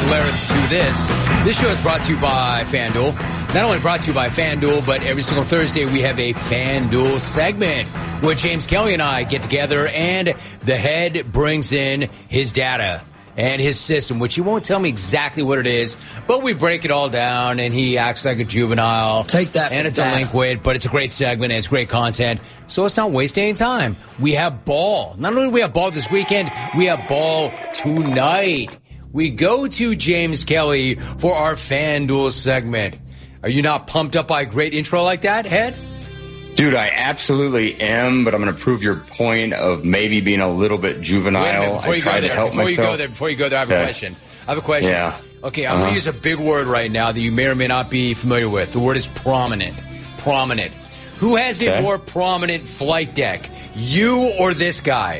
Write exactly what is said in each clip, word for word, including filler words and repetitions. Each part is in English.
flair to this. This show is brought to you by FanDuel. Not only brought to you by FanDuel, but every single Thursday we have a FanDuel segment where James Kelly and I get together and the head brings in his data and his system, which he won't tell me exactly what it is, but we break it all down, and he acts like a juvenile. Take that and a delinquent, but it's a great segment, and it's great content, so let's not waste any time. We have ball. Not only do we have ball this weekend, we have ball tonight. We go to James Kelly for our FanDuel segment. Are you not pumped up by a great intro like that, Head? Dude, I absolutely am, but I'm going to prove your point of maybe being a little bit juvenile. Wait a minute, before I you try go to there, help before myself. you go there, before you go there, I have okay. a question. I have a question. Yeah. Okay, I'm uh-huh. going to use a big word right now that you may or may not be familiar with. The word is prominent. Prominent. Who has a okay. more prominent flight deck, you or this guy?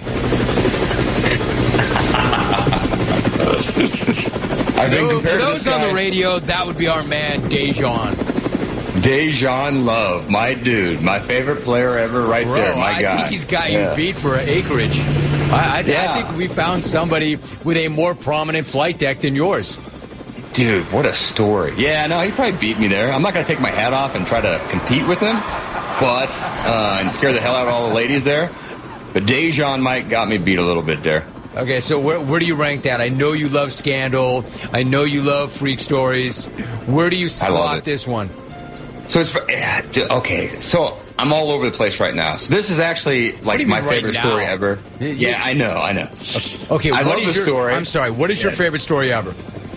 I've been No, compared for to those this on guy. the radio, that would be our man, Dejan. Dejan Love, my dude, my favorite player ever right Bro, there, my I guy. think he's got yeah. you beat for acreage. I, I, Yeah. I think we found somebody with a more prominent flight deck than yours. Dude, what a story. Yeah, no, he probably beat me there. I'm not going to take my hat off and try to compete with him, but, uh, and scare the hell out of all the ladies there. But Dejan Mike got me beat a little bit there. Okay, so where, where do you rank that? I know you love Scandal. I know you love Freak Stories. Where do you slot this one? So it's for, okay. So I'm all over the place right now. So this is actually like my right favorite now? story ever. You- Yeah, I know, I know. Okay, I what love is the your, story. I'm sorry. What is your Yeah. favorite story ever?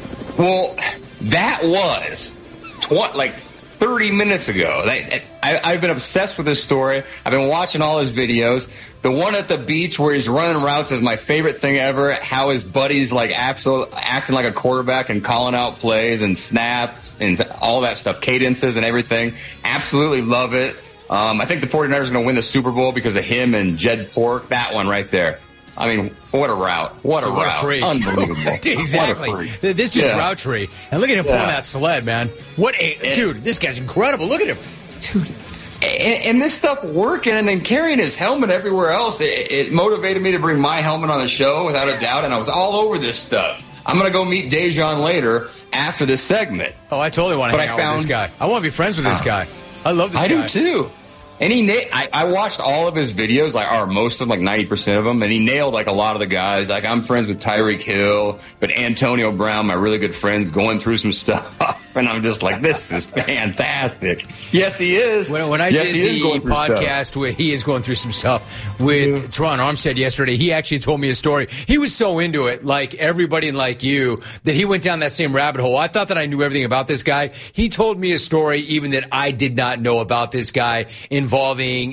Well, that was tw- like thirty minutes ago. I, I, I've been obsessed with this story. I've been watching all his videos. The one at the beach where he's running routes is my favorite thing ever. How his buddies like absolutely acting like a quarterback and calling out plays and snaps and all that stuff, cadences and everything. Absolutely love it. Um, I think the 49ers are going to win the Super Bowl because of him and Jed Pork. That one right there. I mean, what a route. What So a what route. a freak. Unbelievable. Exactly. What a freak. This dude's Yeah. route tree. And look at him pulling Yeah. that sled, man. What a... Dude, this guy's incredible. Look at him. Dude. And, and this stuff working and then carrying his helmet everywhere else, it, it motivated me to bring my helmet on the show without a doubt, and I was all over this stuff. I'm going to go meet Dejan later after this segment. Oh, I totally want to But hang I out found- with this guy. I want to be friends with this Uh, guy. I love this I guy. do too. And he, na- I, I watched all of his videos, like, or most of them, like ninety percent of them, and he nailed like a lot of the guys. Like, I'm friends with Tyreek Hill, but Antonio Brown, my really good friend's going through some stuff, and I'm just like, this is fantastic. Yes, he is. When, when I yes, did he is the going through podcast stuff. where he is going through some stuff with Yeah. Teron Armstead yesterday, he actually told me a story. He was so into it, like everybody and like you, that he went down that same rabbit hole. I thought that I knew everything about this guy. He told me a story even that I did not know about this guy involving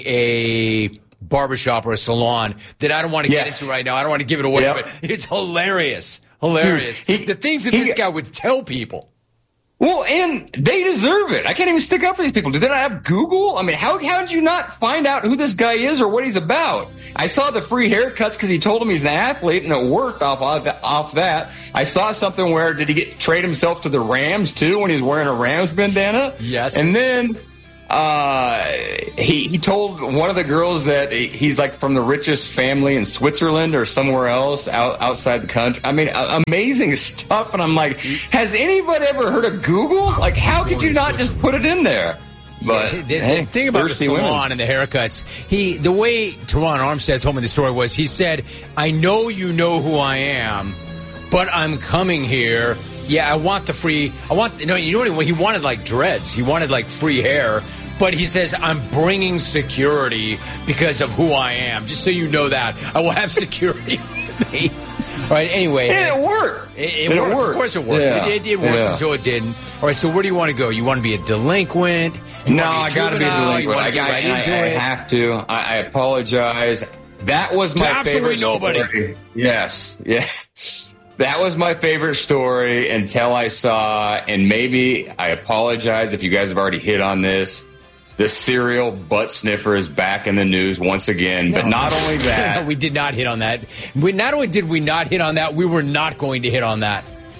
a barbershop or a salon that I don't want to Yes. get into right now. I don't want to give it away, Yep. but it's hilarious. Hilarious. Dude, he- the things that he- this guy would tell people. Well, and they deserve it. I can't even stick up for these people. Do they not have Google? I mean, how how did you not find out who this guy is or what he's about? I saw the free haircuts because he told him he's an athlete, and it worked off of that, off that. I saw something where did he get trade himself to the Rams too when he was wearing a Rams bandana? Yes. And then uh, he he told one of the girls that he's like from the richest family in Switzerland or somewhere else out, outside the country. I mean, uh, amazing stuff. And I'm like, has anybody ever heard of Google? Like, how could you not just put it in there? But Yeah, the, hey, the thing about the thirsty salon women. and the haircuts, he the way Teron Armstead told me the story was he said, I know you know who I am, but I'm coming here. Yeah, I want the free. I want you know. You know what he, he wanted? Like dreads. He wanted like free hair. But he says, I'm bringing security because of who I am. Just so you know that. I will have security with me. All right, anyway. And it worked. It, it, And worked. it worked. Of course it worked. Yeah. It, it, it worked Yeah. until it didn't. All right, so where do you want to go? You want to be a delinquent? You No, wanna I got to be a juvenile? You delinquent. want I, to get I, right I, into I it? have to. I, I apologize. That was my absolutely favorite nobody. story. Yes. Yeah. That was my favorite story until I saw, and maybe I apologize if you guys have already hit on this. The serial butt sniffer is back in the news once again. No. But not only that. No, we did not hit on that. We, not only did we not hit on that, we were not going to hit on that.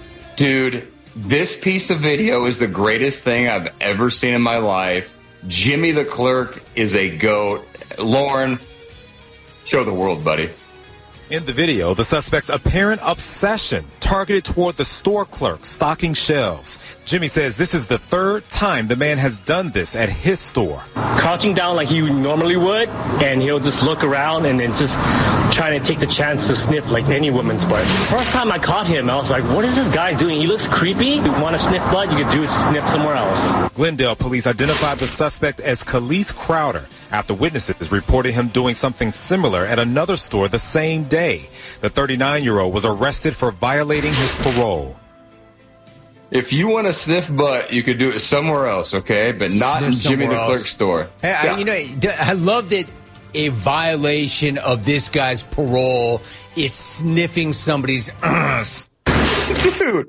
Dude, this piece of video is the greatest thing I've ever seen in my life. Jimmy the Clerk is a goat. Lauren, show the world, buddy. In the video, the suspect's apparent obsession targeted toward the store clerk stocking shelves. Jimmy says this is the third time the man has done this at his store. Crouching down like he normally would, and he'll just look around and then just try to take the chance to sniff like any woman's butt. First time I caught him, I was like, what is this guy doing? He looks creepy. You want to sniff butt, you could do it, sniff somewhere else. Glendale police identified the suspect as Khalees Crowder after witnesses reported him doing something similar at another store the same day. The thirty-nine-year-old was arrested for violating his parole. If you want to sniff butt, you could do it somewhere else, okay? But not in Jimmy the Clerk store. Hey, yeah. I, you know, I love that a violation of this guy's parole is sniffing somebody's ass. Dude.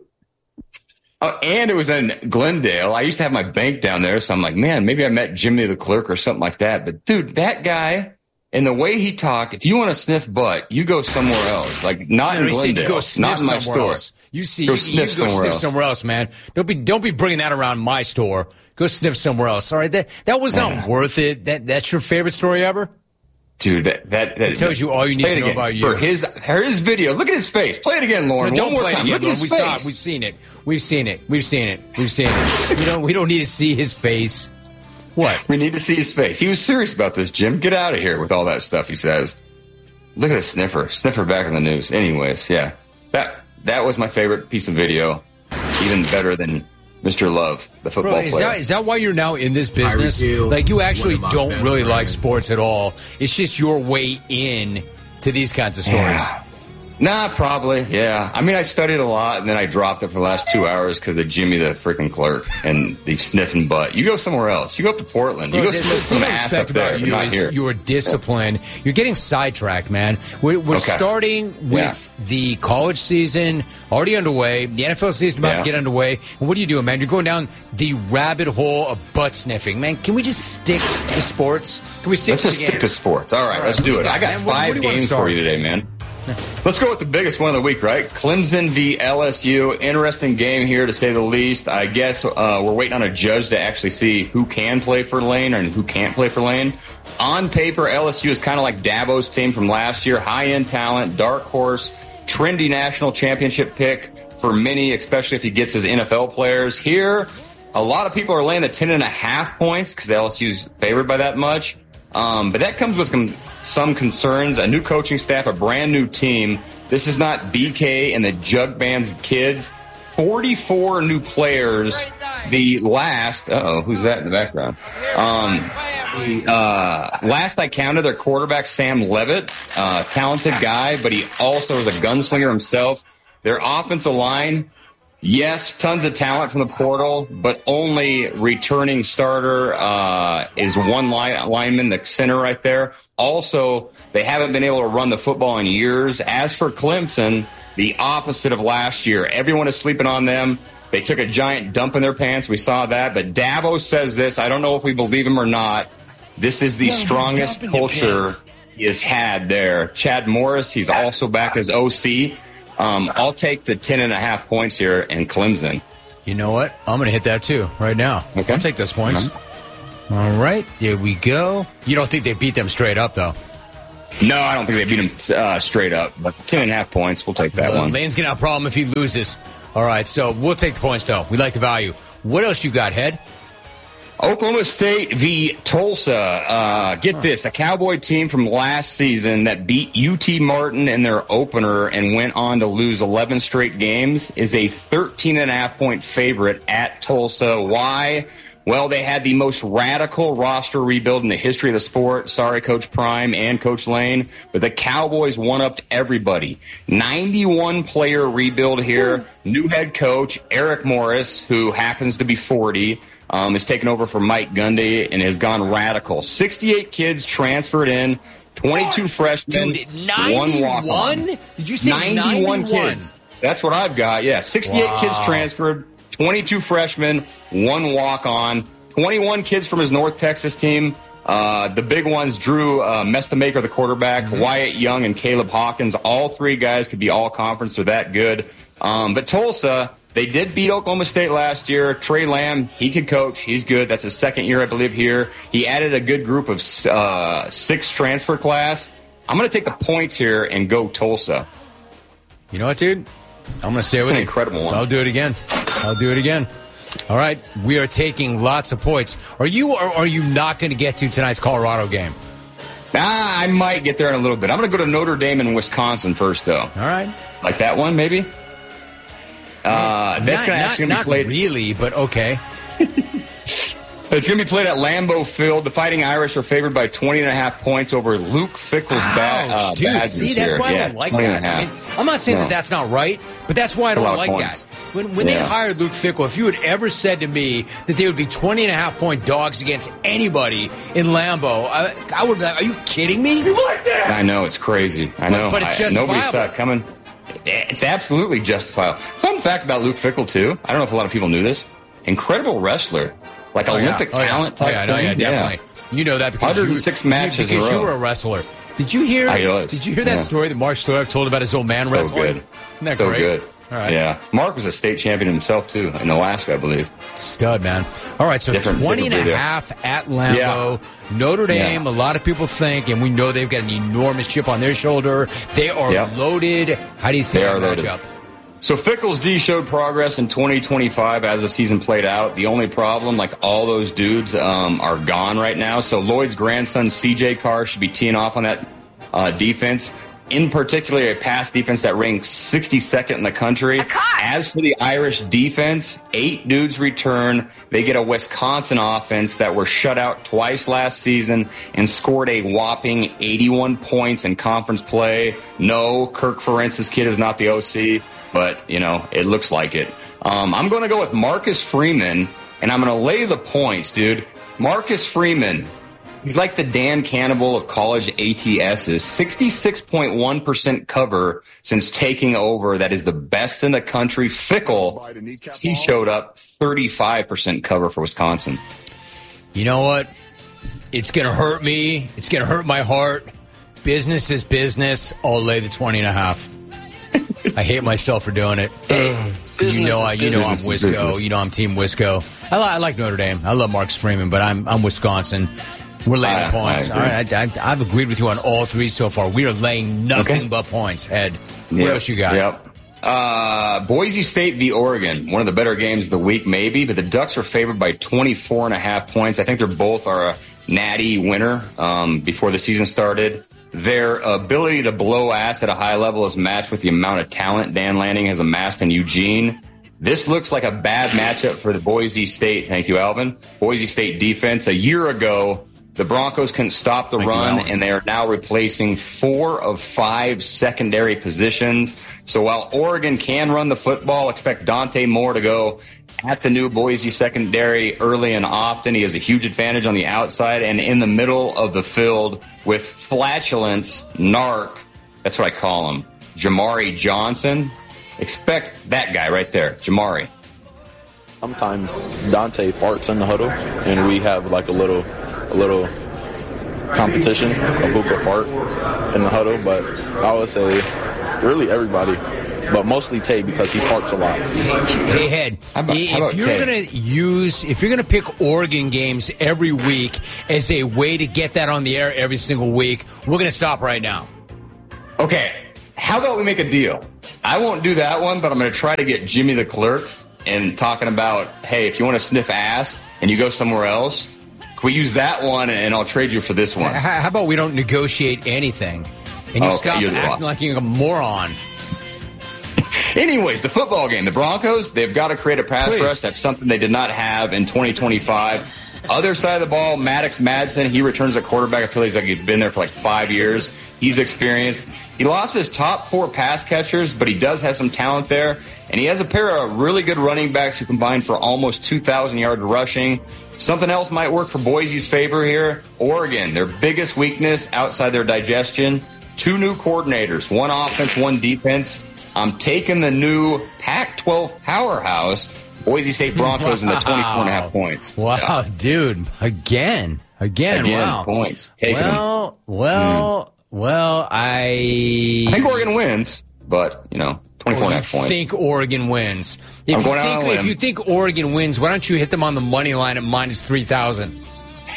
Oh, and it was in Glendale. I used to have my bank down there, so I'm like, man, maybe I met Jimmy the Clerk or something like that. But, dude, that guy... And the way he talked, if you want to sniff butt, you go somewhere else. Like, not no, in Glendale, you go sniff not in my somewhere store. Else. You see, go you, sniff, you go somewhere, sniff else. somewhere else, man. Don't be, don't be bringing that around my store. Go sniff somewhere else. All right, that that was not yeah. worth it. That that's your favorite story ever, dude. That that, that it tells you all you need to know again. about you. For his for his video, look at his face. Play it again, Lauren. No, One don't more play time. it Look again. at his We face. saw it. We've seen it. We've seen it. We've seen it. We've seen it. we don't we don't need to see his face. What? We need to see his face. He was serious about this, Jim. Get out of here with all that stuff he says. Look at the sniffer. Sniffer back in the news. Anyways, yeah. That that was my favorite piece of video. Even better than Mister Love, the football Bro, is player. That, is that why you're now in this business? Like, you actually don't really like sports at all. It's just your way in to these kinds of stories. Yeah. Nah, probably, yeah. I mean, I studied a lot, and then I dropped it for the last two hours because of Jimmy the freaking Clerk and the sniffing butt. You go somewhere else. You go up to Portland. You Bro, go sniff some ass up there, but you not here. Your discipline. Yeah. You're getting sidetracked, man. We're, we're okay. starting with yeah. the college season already underway. The N F L season about yeah. to get underway. And what are you doing, man? You're going down the rabbit hole of butt sniffing. Man, can we just stick to sports? Can we stick let's to just the stick games? to sports. All right, All right let's do it. Got, I got man? five what, what games for you today, man. Let's go with the biggest one of the week, right? Clemson v. L S U. Interesting game here, to say the least. I guess uh, we're waiting on a judge to actually see who can play for Lane and who can't play for Lane. On paper, L S U is kind of like Dabo's team from last year. High-end talent, dark horse, trendy national championship pick for many, especially if he gets his N F L players. Here, a lot of people are laying the ten and a half points because L S U's favored by that much. Um, but that comes with com- some concerns. A new coaching staff, a brand new team. This is not B K and the Jug Band's kids. forty-four new players. The last, uh-oh, who's that in the background? Um, the, uh, last I counted, their quarterback, Sam Levitt, uh, talented guy, but he also is a gunslinger himself. Their offensive line, yes, tons of talent from the portal, but only returning starter uh, is one line, lineman, the center right there. Also, they haven't been able to run the football in years. As for Clemson, the opposite of last year. Everyone is sleeping on them. They took a giant dump in their pants. We saw that. But Dabo says this. I don't know if we believe him or not. This is the no, strongest culture he has had there. Chad Morris, he's also back as O C. Um, I'll take the ten and a half points here in Clemson. You know what? I'm going to hit that too right now. Okay. I'll take those points. Mm-hmm. All right. There we go. You don't think they beat them straight up, though? No, I don't think they beat them uh, straight up. But ten and a half points, we'll take that uh, one. Lane's going to have a problem if he loses. All right. So we'll take the points, though. We like the value. What else you got, Head? Oklahoma State v. Tulsa. Uh, get this, a Cowboy team from last season that beat U T Martin in their opener and went on to lose eleven straight games is a thirteen and a half point favorite at Tulsa. Why? Well, they had the most radical roster rebuild in the history of the sport. Sorry, Coach Prime and Coach Lane, but the Cowboys one-upped everybody. ninety-one player rebuild here. New head coach, Eric Morris, who happens to be forty. Um, has taken over for Mike Gundy and has gone radical. sixty-eight kids transferred in, twenty-two freshmen, Dude, one walk-on. Did you say ninety-one, ninety-one kids? That's what I've got, yeah. sixty-eight wow. kids transferred, twenty-two freshmen, one walk-on, twenty-one kids from his North Texas team. Uh, the big ones, Drew uh, Mestamaker, the quarterback, mm-hmm. Wyatt Young, and Caleb Hawkins. All three guys could be all-conference. They're that good. Um, but Tulsa... They did beat Oklahoma State last year. Trey Lamb, he could coach. He's good. That's his second year, I believe, here. He added a good group of uh, six transfer class. I'm going to take the points here and go Tulsa. You know what, dude? I'm going to stay with It's an you. incredible one. I'll do it again. I'll do it again. All right. We are taking lots of points. Are you or are you not going to get to tonight's Colorado game? Ah, I might get there in a little bit. I'm going to go to Notre Dame and Wisconsin first, though. All right. Like that one, maybe? Uh, that's going to actually not, be played. Not really, but okay. It's going to be played at Lambeau Field. The Fighting Irish are favored by twenty and a half points over Luke Fickell's bad, uh, Dude, Badgers see, that's here. why I yeah, don't like twenty that. and a half. I mean, I'm not saying No. that that's not right, but that's why I It's a don't lot of like points. that. When, when Yeah. they hired Luke Fickell, if you had ever said to me that they would be twenty and a half point dogs against anybody in Lambeau, I, I would be like, are you kidding me? You like that? I know, it's crazy. I know. but it's I, Nobody justifiable. saw it coming. It's absolutely justifiable. Fun fact about Luke Fickell, too. I don't know if a lot of people knew this. Incredible wrestler. Like Oh, yeah. Olympic Oh, yeah. talent Oh, type yeah, no, thing. yeah, definitely. You know that because one hundred six you, matches because in a you row. were a wrestler. Did you hear? I was. Did you hear that Yeah. story that Mark Storev told about his old man So wrestling? good. Isn't that so great? good. All right. Yeah. Mark was a state champion himself, too, in Alaska, I believe. Stud, man. All right, so Different- twenty and a different half at Lambeau. Notre Dame, Yeah. a lot of people think, and we know they've got an enormous chip on their shoulder. They are Yep. loaded. How do you see They that are loaded. matchup? So Fickell's D showed progress in twenty twenty-five as the season played out. The only problem, like all those dudes, um, are gone right now. So Lloyd's grandson, C J Carr, should be teeing off on that uh, defense. In particular, a pass defense that ranks sixty-second in the country. As for the Irish defense, eight dudes return. They get a Wisconsin offense that were shut out twice last season and scored a whopping eighty-one points in conference play. No, Kirk Ferentz's kid is not the O C, but, you know, it looks like it. Um, I'm going to go with Marcus Freeman, and I'm going to lay the points, dude. Marcus Freeman. He's like the Dan Cannibal of college A T Ss. sixty-six point one percent cover since taking over. That is the best in the country. Fickell, he showed up thirty-five percent cover for Wisconsin. You know what? It's going to hurt me. It's going to hurt my heart. Business is business. I'll lay the twenty and a half. I hate myself for doing it. You know, I, you know I'm business is Wisco. business. You know I'm Team Wisco. I, li- I like Notre Dame. I love Marcus Freeman, but I'm I'm Wisconsin. We're laying I- points. I All agree. right, I, I, I've agreed with you on all three so far. We are laying nothing Okay. but points. Head. What Yep. else you got? Yep. Uh, Boise State v. Oregon, one of the better games of the week, maybe, but the Ducks are favored by twenty-four and a half points. I think they're both are a natty winner um, before the season started. Their ability to blow ass at a high level is matched with the amount of talent Dan Lanning has amassed in Eugene. This looks like a bad matchup for the Boise State. Thank you, Alvin. Boise State defense. A year ago, the Broncos couldn't stop the Thank you, run, Alvin. and they are now replacing four of five secondary positions. So while Oregon can run the football, expect Dante Moore to go at the new Boise secondary early and often. He has a huge advantage on the outside and in the middle of the field with flatulence, narc, that's what I call him, Jamari Johnson. Expect that guy right there, Jamari. Sometimes Dante farts in the huddle, and we have like a little, a little competition of who can fart in the huddle. But I would say really everybody, but mostly Tay because he farts a lot. Hey, Head, How about- if how about you're Ted? going to use, if you're going to pick Oregon games every week as a way to get that on the air every single week, we're going to stop right now. Okay, how about we make a deal? I won't do that one, but I'm going to try to get Jimmy the clerk and talking about, hey, if you want to sniff ass and you go somewhere else, can we use that one and I'll trade you for this one? H- How about we don't negotiate anything and you Okay, stop you're the acting boss. like you're a moron? Anyways, the football game. The Broncos, they've got to create a pass Please. rush. That's something they did not have in twenty twenty-five. Other side of the ball, Maddox Madsen, he returns at quarterback. I feel he's like he's been there for like five years. He's experienced. He lost his top four pass catchers, but he does have some talent there. And he has a pair of really good running backs who combined for almost two thousand yards rushing. Something else might work for Boise's favor here. Oregon, their biggest weakness outside their digestion, two new coordinators, one offense, one defense. I'm taking the new Pac twelve powerhouse, Boise State Broncos, in the twenty-four and a half points. Wow, Yeah. dude. Again. Again, Again, wow. points. Taking them. well, well, well, I... I think Oregon wins, but, you know, twenty-four and a you half points. think Oregon wins. If I'm you going out think on a if limb. you think Oregon wins, why don't you hit them on the money line at minus three thousand?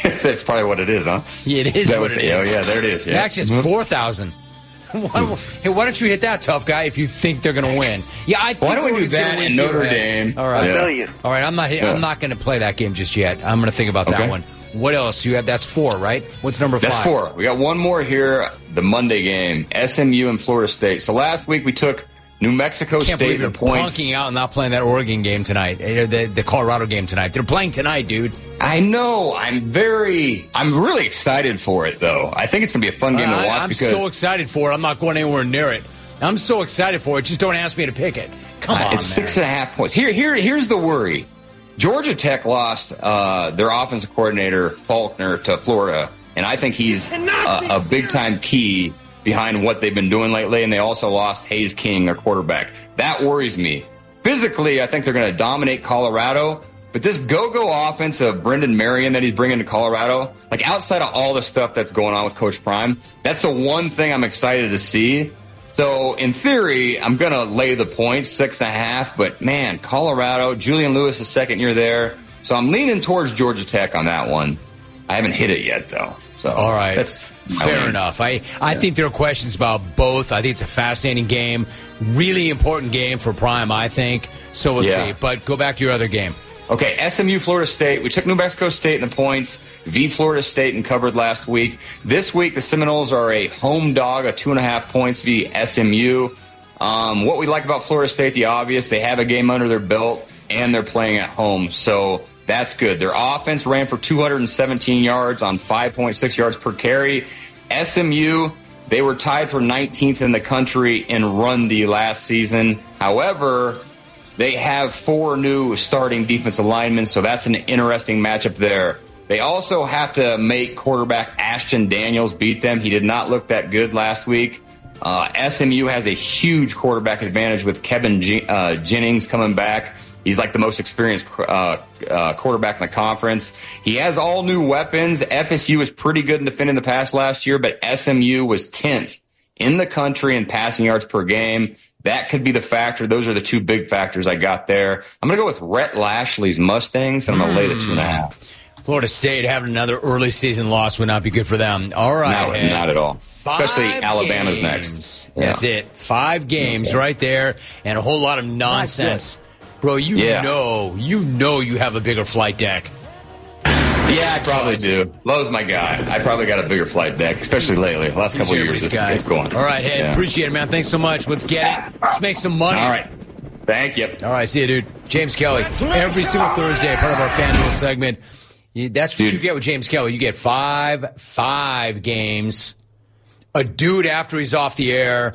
That's probably what it is, huh? Yeah, it is that what was, it is. Oh, yeah, there it is. Yeah. Actually, it's four thousand. Why, hey, why don't you hit that, tough guy, if you think they're going to win? Yeah, I think why don't we do Oregon's that gonna in win Notre too. Dame? All right. Yeah. I'll tell you. All right, I'm not Yeah. I'm not going to play that game just yet. I'm going to think about that Okay. one. What else? You have that's four, right? What's number five? That's four. We got one more here, the Monday game, S M U and Florida State. So last week we took New Mexico I can't State believe the they're points. punking out and not playing that Oregon game tonight, or the, the Colorado game tonight. They're playing tonight, dude. I know. I'm very, I'm really excited for it, though. I think it's going to be a fun game I, to watch I'm because so excited for it. I'm not going anywhere near it. I'm so excited for it. Just don't ask me to pick it. Come uh, on, it's man. six and a half points. Here, here, here's the worry. Georgia Tech lost uh, their offensive coordinator Faulkner to Florida, and I think he's a, a big time key behind what they've been doing lately. And they also lost Hayes King, their quarterback. That worries me. Physically, I think they're going to dominate Colorado. But this go-go offense of Brendan Marion that he's bringing to Colorado, like outside of all the stuff that's going on with Coach Prime, that's the one thing I'm excited to see. So in theory, I'm going to lay the points, six and a half. But man, Colorado, Julian Lewis, the second year there. So I'm leaning towards Georgia Tech on that one. I haven't hit it yet, though. So all right, that's fair enough. I, I yeah. think there are questions about both. I think it's a fascinating game, really important game for Prime, I think. So we'll yeah. see. But go back to your other game. Okay, S M U, Florida State. We took New Mexico State in the points, v Florida State and covered last week. This week, the Seminoles are a home dog, a two and a half points v S M U. Um, what we like about Florida State, the obvious, they have a game under their belt and they're playing at home. So that's good. Their offense ran for two hundred seventeen yards on five point six yards per carry. S M U, they were tied for nineteenth in the country in run D last season. However, they have four new starting defensive linemen, so that's an interesting matchup there. They also have to make quarterback Ashton Daniels beat them. He did not look that good last week. Uh, S M U has a huge quarterback advantage with Kevin G- uh, Jennings coming back. He's like the most experienced uh, uh, quarterback in the conference. He has all new weapons. F S U was pretty good in defending the pass last year, but S M U was tenth in the country in passing yards per game. That could be the factor. Those are the two big factors I got there. I'm going to go with Rhett Lashley's Mustangs, and I'm going to lay the two and a half. Florida State having another early season loss would not be good for them. All right. No, not at all. Five Especially Alabama's games. next. That's yeah. it. Five games yeah. right there, and a whole lot of nonsense. Bro, you yeah. know, you know you have a bigger flight deck. Yeah, I probably do. Lowe's my guy. I probably got a bigger flight deck, especially lately. The last couple of years, it's, it's going. All right, hey, yeah. appreciate it, man. Thanks so much. Let's get it. Let's make some money. All right. Thank you. All right, see you, dude. James Kelly, every single Thursday, part of our FanDuel segment. That's what dude. you get with James Kelly. You get five, five games, a dude after he's off the air,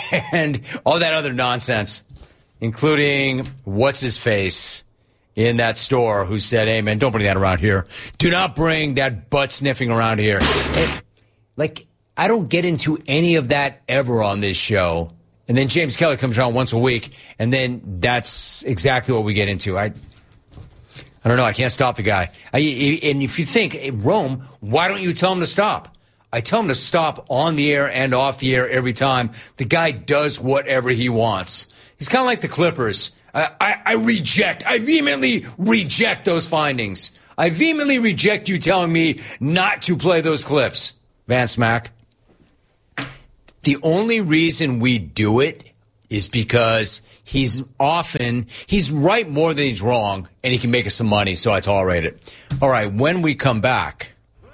and all that other nonsense, including what's his face in that store who said, hey, man, don't bring that around here. Do not bring that butt sniffing around here. And, like, I don't get into any of that ever on this show. And then James Kelly comes around once a week, and then that's exactly what we get into. I I don't know. I can't stop the guy. I, and if you think, hey, Rome, why don't you tell him to stop? I tell him to stop on the air and off the air every time. The guy does whatever he wants. He's kind of like the Clippers. I, I, I reject, I vehemently reject those findings. I vehemently reject you telling me not to play those clips, Vance Mack. The only reason we do it is because he's often, he's right more than he's wrong, and he can make us some money, so I tolerate it. All right, when we come back,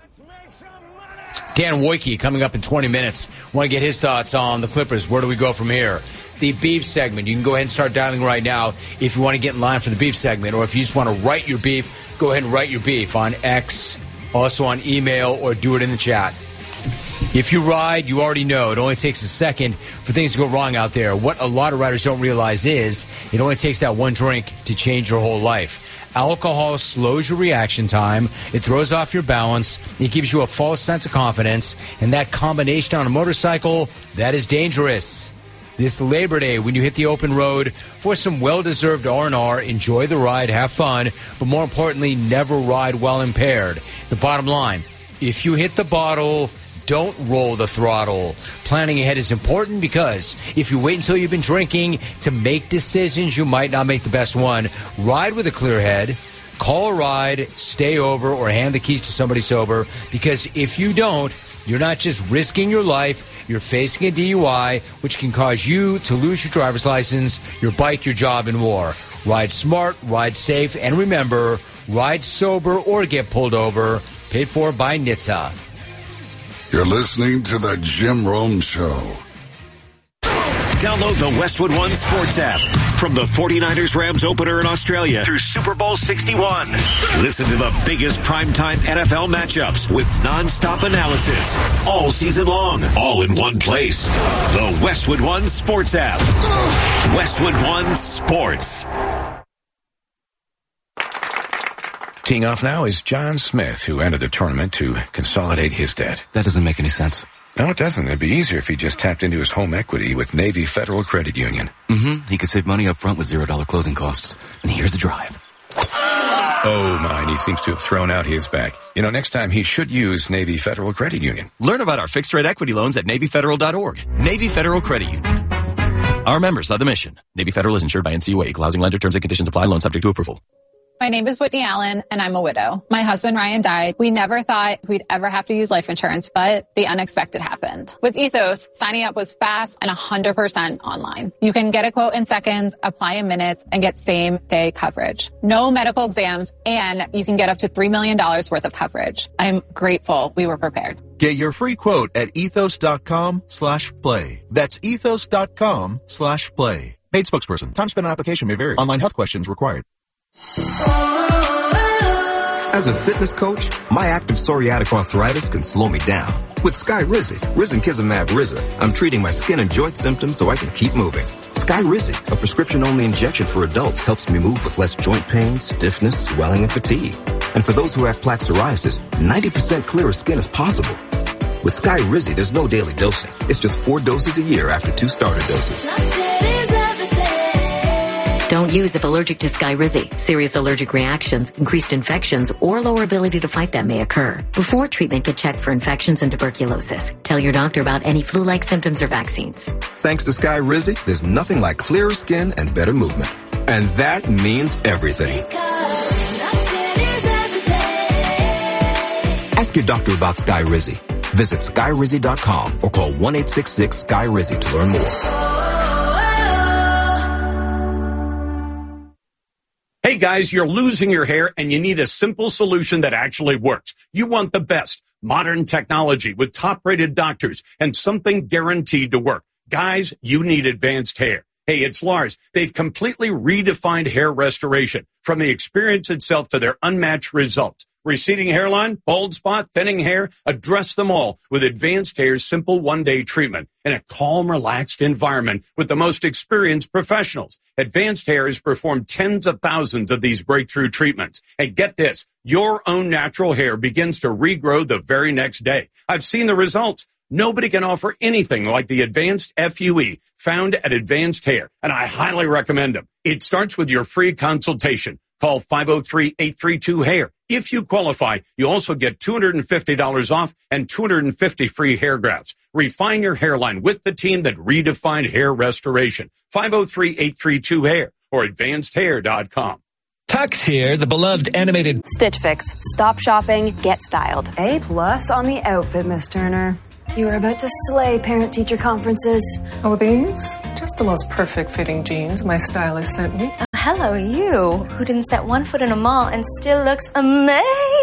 Dan Wojcicki coming up in twenty minutes. Want to get his thoughts on the Clippers. Where do we go from here? The beef segment. You can go ahead and start dialing right now if you want to get in line for the beef segment, or if you just want to write your beef, go ahead and write your beef on X, also on email, or do it in the chat. If you ride, you already know it only takes a second for things to go wrong out there. What a lot of riders don't realize is it only takes that one drink to change your whole life. Alcohol slows your reaction time. It throws off your balance. It gives you a false sense of confidence. And that combination on a motorcycle, that is dangerous. This Labor Day, when you hit the open road for some well-deserved R and R, enjoy the ride, have fun, but more importantly, never ride while impaired. The bottom line, if you hit the bottle, don't roll the throttle. Planning ahead is important because if you wait until you've been drinking to make decisions, you might not make the best one. Ride with a clear head. Call a ride, stay over, or hand the keys to somebody sober, because if you don't, you're not just risking your life, you're facing a D U I, which can cause you to lose your driver's license, your bike, your job, and more. Ride smart, ride safe, and remember, ride sober or get pulled over. Paid for by N H T S A. You're listening to the Jim Rome Show. Download the Westwood One Sports app. From the forty-niners Rams opener in Australia through Super Bowl sixty-one. Listen to the biggest primetime N F L matchups with nonstop analysis all season long, all in one place. The Westwood One Sports app. Westwood One Sports. Teeing off now is John Smith, who entered the tournament to consolidate his debt. That doesn't make any sense. No, it doesn't. It'd be easier if he just tapped into his home equity with Navy Federal Credit Union. Mm-hmm. He could save money up front with zero dollar closing costs. And here's the drive. Oh, my. He seems to have thrown out his back. You know, next time he should use Navy Federal Credit Union. Learn about our fixed-rate equity loans at Navy Federal dot org. Navy Federal Credit Union. Our members love the mission. Navy Federal is insured by N C U A. Equal housing lender. Terms and conditions apply. Loan subject to approval. My name is Whitney Allen, and I'm a widow. My husband, Ryan, died. We never thought we'd ever have to use life insurance, but the unexpected happened. With Ethos, signing up was fast and one hundred percent online. You can get a quote in seconds, apply in minutes, and get same-day coverage. No medical exams, and you can get up to three million dollars worth of coverage. I'm grateful we were prepared. Get your free quote at ethos.com slash play. That's ethos.com slash play. Paid spokesperson. Time spent on application may vary. Online health questions required. As a fitness coach, my active psoriatic arthritis can slow me down. With Skyrizi, Risankizumab Riza, I'm treating my skin and joint symptoms so I can keep moving. Skyrizi, a prescription-only injection for adults, helps me move with less joint pain, stiffness, swelling, and fatigue. And for those who have plaque psoriasis, ninety percent clearer skin is possible. With Skyrizi, there's no daily dosing. It's just four doses a year after two starter doses. Don't use if allergic to Skyrizi. Serious allergic reactions, increased infections, or lower ability to fight them may occur. Before treatment, get checked for infections and tuberculosis. Tell your doctor about any flu-like symptoms or vaccines. Thanks to Skyrizi, there's nothing like clearer skin and better movement. And that means everything. Ask your doctor about Skyrizi. Visit Skyrizi dot com or call one eight six six S K Y R I Z I to learn more. Hey guys, you're losing your hair and you need a simple solution that actually works. You want the best modern technology with top-rated doctors and something guaranteed to work. Guys, you need Advanced Hair. Hey, it's Lars. They've completely redefined hair restoration, from the experience itself to their unmatched results. Receding hairline, bald spot, thinning hair, address them all with Advanced Hair's simple one-day treatment in a calm, relaxed environment with the most experienced professionals. Advanced Hair has performed tens of thousands of these breakthrough treatments. And get this, your own natural hair begins to regrow the very next day. I've seen the results. Nobody can offer anything like the Advanced F U E found at Advanced Hair, and I highly recommend them. It starts with your free consultation. Call five oh three, eight three two, hair. If you qualify, you also get two hundred fifty dollars off and two hundred fifty free hair grafts. Refine your hairline with the team that redefined hair restoration. five oh three, eight three two, hair or advanced hair dot com. Tux here, the beloved animated Stitch Fix. Stop shopping, get styled. A plus on the outfit, Miss Turner. You are about to slay parent-teacher conferences. Oh, these? Just the most perfect fitting jeans my stylist sent me. Uh, hello, you, who didn't set one foot in a mall and still looks amazing.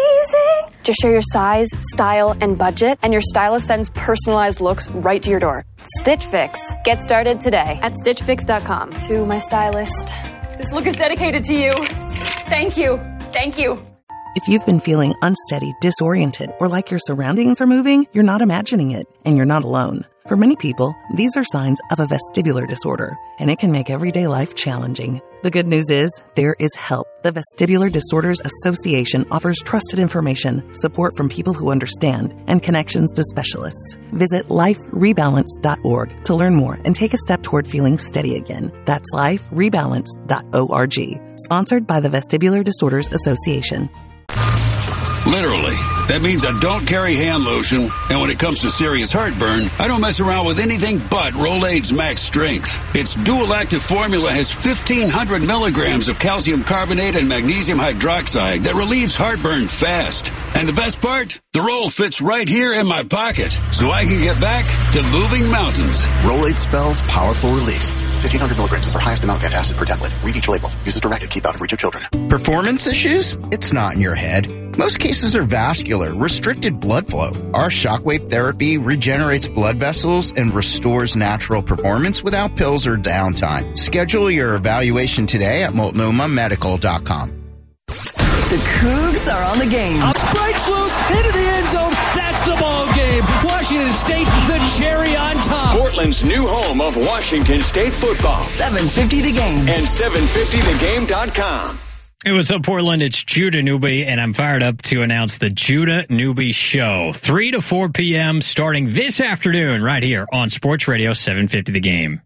Just share your size, style, and budget, and your stylist sends personalized looks right to your door. Stitch Fix. Get started today at stitch fix dot com. To my stylist, this look is dedicated to you. Thank you. Thank you. If you've been feeling unsteady, disoriented, or like your surroundings are moving, you're not imagining it, and you're not alone. For many people, these are signs of a vestibular disorder, and it can make everyday life challenging. The good news is, there is help. The Vestibular Disorders Association offers trusted information, support from people who understand, and connections to specialists. Visit life rebalance dot org to learn more and take a step toward feeling steady again. That's life rebalance dot org. Sponsored by the Vestibular Disorders Association. Literally. That means I don't carry hand lotion, and when it comes to serious heartburn, I don't mess around with anything but Rolaids Max Strength. Its dual-active formula has fifteen hundred milligrams of calcium carbonate and magnesium hydroxide that relieves heartburn fast. And the best part? The roll fits right here in my pocket, so I can get back to moving mountains. Rolaids spells powerful relief. fifteen hundred milligrams is our highest amount of antacid per tablet. Read each label. Use as directed. Keep out of reach of children. Performance issues? It's not in your head. Most cases are vascular, restricted blood flow. Our shockwave therapy regenerates blood vessels and restores natural performance without pills or downtime. Schedule your evaluation today at multnomah medical dot com. The Cougs are on the game. Up breaks loose into the end zone. That's the ball game. Washington State, the cherry on top. Portland's new home of Washington State football. seven fifty The Game. And seven fifty the game dot com. Hey, what's up, Portland? It's Judah Newby, and I'm fired up to announce the Judah Newby Show. three to four p.m. starting this afternoon right here on Sports Radio seven fifty The Game.